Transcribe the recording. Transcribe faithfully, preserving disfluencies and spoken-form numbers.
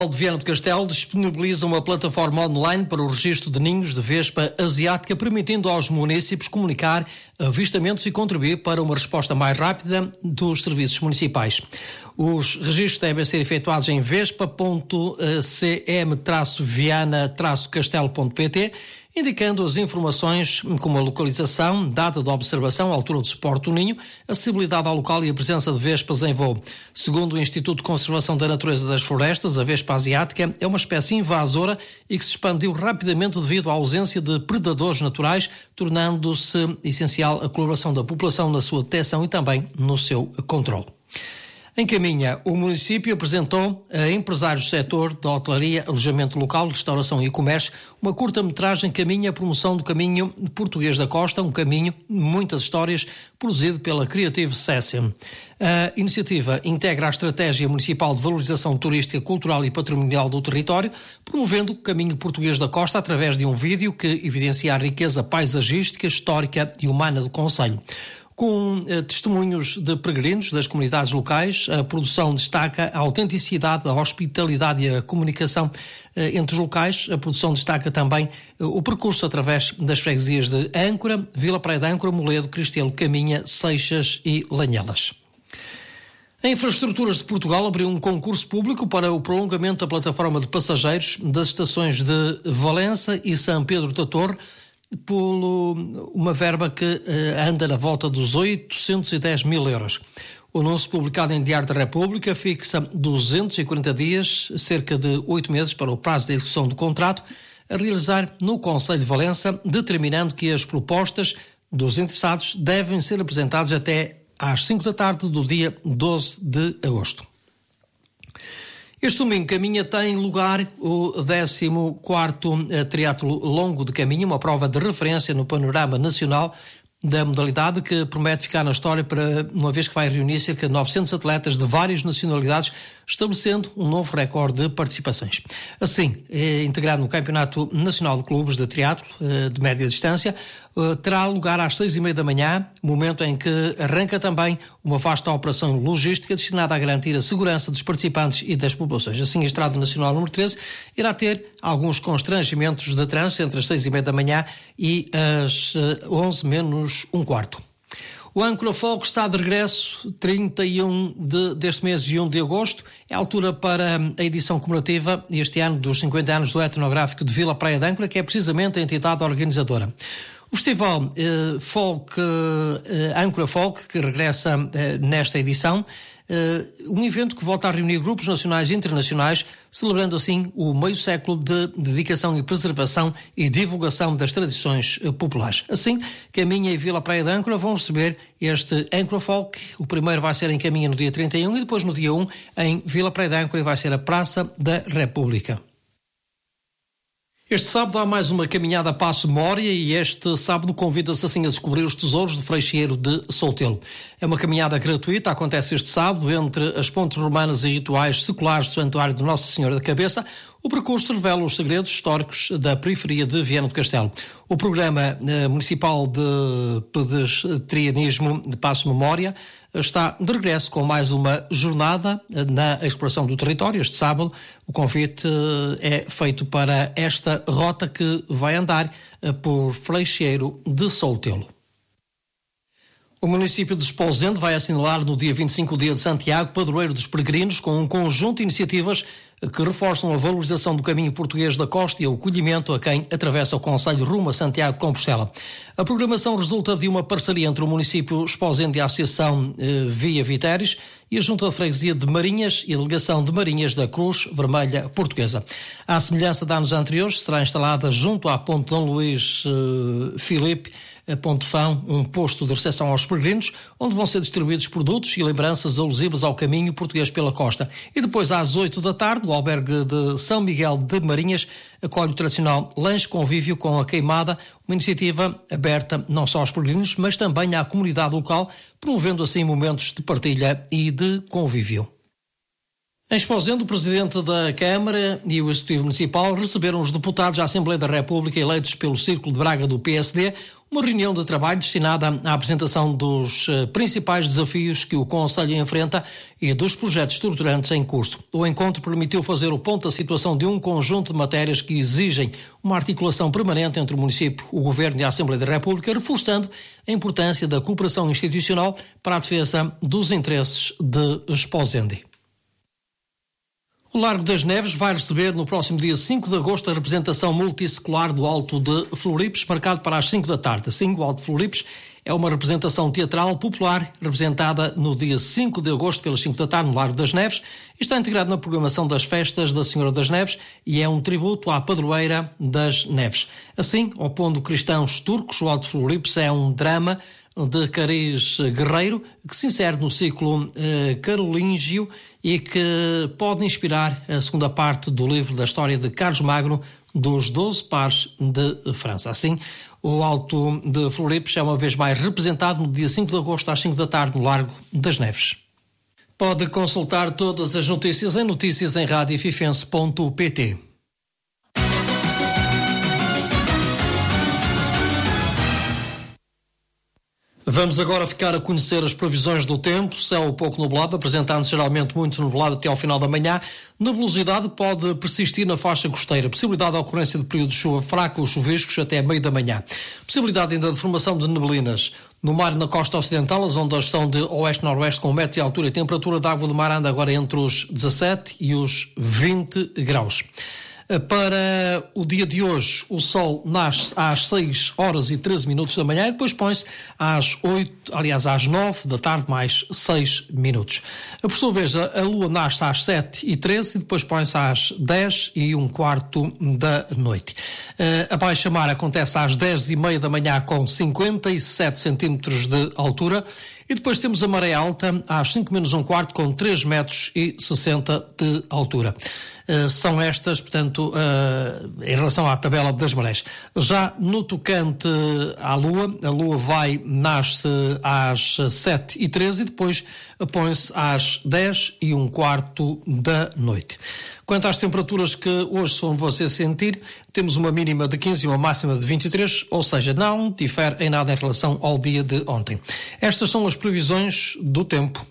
de Viana do Castelo disponibiliza uma plataforma online para o registro de ninhos de vespa asiática, permitindo aos municípios comunicar avistamentos e contribuir para uma resposta mais rápida dos serviços municipais. Os registros devem ser efetuados em vespa ponto c m traço viana traço castelo ponto p t, indicando as informações como a localização, data de observação, altura do suporte do ninho, acessibilidade ao local e a presença de vespas em voo. Segundo o Instituto de Conservação da Natureza das Florestas, a vespa asiática é uma espécie invasora e que se expandiu rapidamente devido à ausência de predadores naturais, tornando-se essencial a colaboração da população na sua detecção e também no seu controle. Em Caminha, o município apresentou a empresários do setor da hotelaria, alojamento local, restauração e comércio uma curta-metragem Caminha, a promoção do caminho português da costa, um caminho, muitas histórias, produzido pela Creative Session. A iniciativa integra a estratégia municipal de valorização turística, cultural e patrimonial do território, promovendo o caminho português da costa através de um vídeo que evidencia a riqueza paisagística, histórica e humana do concelho. Com eh, testemunhos de peregrinos das comunidades locais, a produção destaca a autenticidade, a hospitalidade e a comunicação eh, entre os locais. A produção destaca também eh, o percurso através das freguesias de Âncora, Vila Praia de Âncora, Moledo, Cristelo, Caminha, Seixas e Lanhelas. A Infraestruturas de Portugal abriu um concurso público para o prolongamento da plataforma de passageiros das estações de Valença e São Pedro da Torre, por uma verba que uh, anda na volta dos oitocentos e dez mil euros. O anúncio publicado em Diário da República fixa duzentos e quarenta dias, cerca de oito meses, para o prazo de execução do contrato, a realizar no Concelho de Valença, determinando que as propostas dos interessados devem ser apresentadas até às cinco da tarde do dia doze de agosto. Este domingo, Caminha, tem lugar o décimo quarto triatlo longo de Caminha, uma prova de referência no panorama nacional da modalidade que promete ficar na história, para uma vez que vai reunir cerca de novecentos atletas de várias nacionalidades, estabelecendo um novo recorde de participações. Assim, é integrado no Campeonato Nacional de Clubes de Triatlo de média distância, terá lugar às seis e meia da manhã, momento em que arranca também uma vasta operação logística destinada a garantir a segurança dos participantes e das populações. Assim, a Estrada Nacional número treze irá ter alguns constrangimentos de trânsito entre as seis e meia da manhã e as onze menos um quarto. O Âncora Folk está de regresso, trinta e um de, deste mês e um de agosto. É a altura para a edição comemorativa este ano dos cinquenta anos do etnográfico de Vila Praia de Âncora, que é precisamente a entidade organizadora. O festival eh, Folk, eh, Âncora Folk, que regressa eh, nesta edição, eh, um evento que volta a reunir grupos nacionais e internacionais, celebrando assim o meio século de dedicação e preservação e divulgação das tradições eh, populares. Assim, Caminha e Vila Praia de Âncora vão receber este Âncora Folk. O primeiro vai ser em Caminha no dia trinta e um e depois no dia um em Vila Praia de Âncora, e vai ser a Praça da República. Este sábado há mais uma caminhada Paço Memória, e este sábado convida-se assim a descobrir os tesouros do Freixeiro de Soutelo. É uma caminhada gratuita, acontece este sábado entre as pontes romanas e rituais seculares do Santuário de Nossa Senhora da Cabeça. O percurso revela os segredos históricos da periferia de Viana do Castelo. O Programa eh, Municipal de Pedestrianismo de Paço Memória está de regresso com mais uma jornada na exploração do território. Este sábado o convite é feito para esta rota que vai andar por Freixeiro de Soutelo. O município de Esposende vai assinalar no dia vinte e cinco o Dia de Santiago, padroeiro dos peregrinos, com um conjunto de iniciativas que reforçam a valorização do caminho português da costa e o acolhimento a quem atravessa o concelho rumo a Santiago de Compostela. A programação resulta de uma parceria entre o município Esposende e a Associação eh, Via Viteres e a Junta de Freguesia de Marinhas e a Delegação de Marinhas da Cruz Vermelha Portuguesa. À semelhança de anos anteriores, será instalada junto à Ponte Dom Luís eh, Filipe, a Ponte Fão, um posto de recepção aos peregrinos, onde vão ser distribuídos produtos e lembranças alusivas ao caminho português pela costa. E depois, às oito da tarde, o albergue de São Miguel de Marinhas acolhe o tradicional lanche convívio com a queimada, uma iniciativa aberta não só aos peregrinos, mas também à comunidade local, promovendo assim momentos de partilha e de convívio. Em Esposende, o Presidente da Câmara e o Executivo Municipal receberam os deputados da Assembleia da República eleitos pelo Círculo de Braga do P S D, uma reunião de trabalho destinada à apresentação dos principais desafios que o Conselho enfrenta e dos projetos estruturantes em curso. O encontro permitiu fazer o ponto da situação de um conjunto de matérias que exigem uma articulação permanente entre o município, o Governo e a Assembleia da República, reforçando a importância da cooperação institucional para a defesa dos interesses de Esposende. O Largo das Neves vai receber no próximo dia cinco de agosto a representação multissecular do Alto de Floripes, marcado para as cinco da tarde. Assim, o Alto de Floripes é uma representação teatral popular representada no dia cinco de agosto pelas cinco da tarde no Largo das Neves e está integrado na programação das festas da Senhora das Neves e é um tributo à padroeira das Neves. Assim, opondo cristãos turcos, o Alto de Floripes é um drama de cariz guerreiro que se insere no ciclo eh, carolíngio e que pode inspirar a segunda parte do livro da história de Carlos Magno dos doze pares de França. Assim, o Alto de Floripes é uma vez mais representado no dia cinco de agosto às cinco da tarde no Largo das Neves. Pode consultar todas as notícias em notícias em rádio fifense ponto pt. Vamos agora ficar a conhecer as previsões do tempo. Céu pouco nublado, apresentando-se geralmente muito nublado até ao final da manhã. Nebulosidade pode persistir na faixa costeira. Possibilidade de ocorrência de períodos de chuva fraca ou chuviscos até meio da manhã. Possibilidade ainda de formação de neblinas. No mar e na costa ocidental, as ondas são de oeste-noroeste com um metro de altura e a temperatura da água do mar anda agora entre os dezassete e os vinte graus. Para o dia de hoje, o sol nasce às seis horas e treze minutos da manhã e depois põe-se às oito, aliás, às nove da tarde, mais seis minutos. Por sua vez, a lua nasce às sete e treze e depois põe-se às dez e um quarto da noite. A baixa-mar acontece às dez e meia da manhã com cinquenta e sete centímetros de altura. E depois temos a maré alta às cinco menos um quarto com três metros e sessenta de altura. Uh, são estas, portanto, uh, em relação à tabela das marés. Já no tocante à Lua, a Lua vai, nasce às sete e treze e depois põe-se às dez e um quarto da noite. Quanto às temperaturas que hoje vão você sentir, temos uma mínima de quinze e uma máxima de vinte e três, ou seja, não difere em nada em relação ao dia de ontem. Estas são as previsões do tempo.